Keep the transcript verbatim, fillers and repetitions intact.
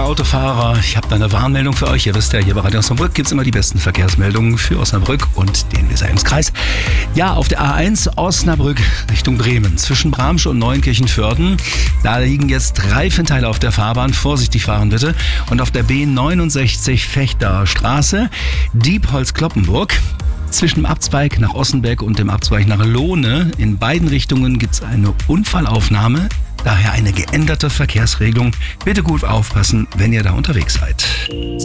Autofahrer, ich habe da eine Warnmeldung für euch. Ihr wisst ja, hier bei Radio Osnabrück gibt es immer die besten Verkehrsmeldungen für Osnabrück und den Weser-Ems-Kreis. Ja, auf der A eins Osnabrück Richtung Bremen, zwischen Bramsch und Neunkirchen-Vörden. Da liegen jetzt Reifenteile auf der Fahrbahn. Vorsichtig fahren bitte. Und auf der B neunundsechzig Fechter Straße, Diepholz-Kloppenburg. Zwischen dem Abzweig nach Ossenbeck und dem Abzweig nach Lohne in beiden Richtungen gibt es eine Unfallaufnahme. Daher eine geänderte Verkehrsregelung. Bitte gut aufpassen, wenn ihr da unterwegs seid.